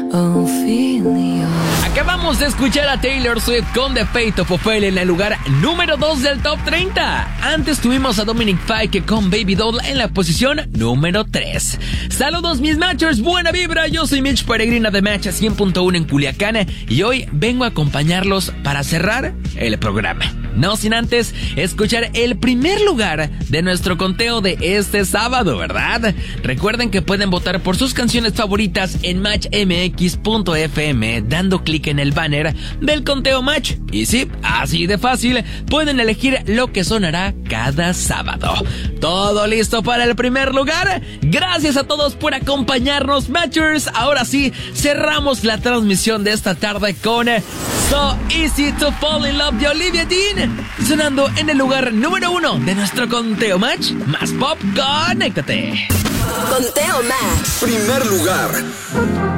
Oh, feel your... Acabamos de escuchar a Taylor Swift con The Fate of Ophelia en el lugar número 2 del Top 30. Antes tuvimos a Dominic Fike con Baby Doll en la posición número 3. Saludos mis Matchers, buena vibra, yo soy Mitch Peregrina de Match 100.1 en Culiacán y hoy vengo a acompañarlos para cerrar el programa. No sin antes escuchar el primer lugar de nuestro conteo de este sábado, ¿verdad? Recuerden que pueden votar por sus canciones favoritas en matchmx.fm dando clic en el banner del conteo Match. Y sí, así de fácil, pueden elegir lo que sonará cada sábado. ¿Todo listo para el primer lugar? Gracias a todos por acompañarnos, Matchers. Ahora sí, cerramos la transmisión de esta tarde con So Easy to Fall in Love de Olivia Dean, sonando en el lugar número 1 de nuestro conteo Match. Más pop, conéctate. Conteo Match. Primer lugar.